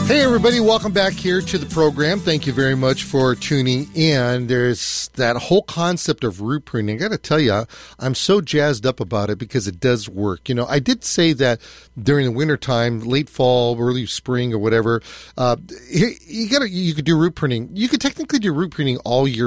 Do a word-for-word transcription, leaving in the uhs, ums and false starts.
Hey, everybody, welcome back here to the program. Thank you very much for tuning in. There's that whole concept of root pruning. I got to tell you, I'm so jazzed up about it because it does work. You know, I did say that during the wintertime, late fall, early spring or whatever, uh, you, you got to, you could do root pruning. You could technically do root pruning all year